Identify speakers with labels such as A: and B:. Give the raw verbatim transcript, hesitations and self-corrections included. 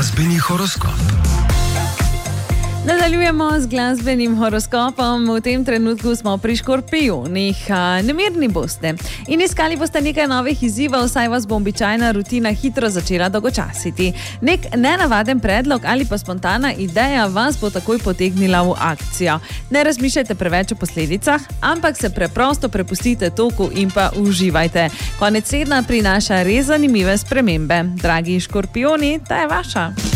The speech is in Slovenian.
A: Glasbeni horoskop.
B: Nadaljujemo z glasbenim horoskopom. V tem trenutku smo pri Škorpijonih. Nemirni boste in iskali boste nekaj novih izzivov, saj vas bo običajna rutina hitro začela dolgočasiti. Nek nenavaden predlog ali pa spontana ideja vas bo takoj potegnila v akcijo. Ne razmišljajte preveč o posledicah, ampak se preprosto prepustite toku in pa uživajte. Konec tedna prinaša res zanimive spremembe. Dragi Škorpijoni, ta je vaša.